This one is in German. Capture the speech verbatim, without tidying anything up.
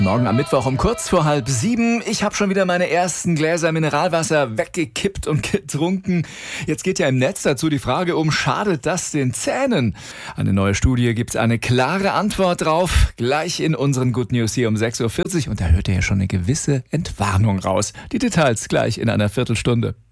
Morgen am Mittwoch um kurz vor halb sieben. Ich habe schon wieder meine ersten Gläser Mineralwasser weggekippt und getrunken. Jetzt geht ja im Netz dazu die Frage um, schadet das den Zähnen? Eine neue Studie gibt eine klare Antwort drauf. Gleich in unseren Good News hier um sechs Uhr vierzig. Und da hört ihr ja schon eine gewisse Entwarnung raus. Die Details gleich in einer Viertelstunde.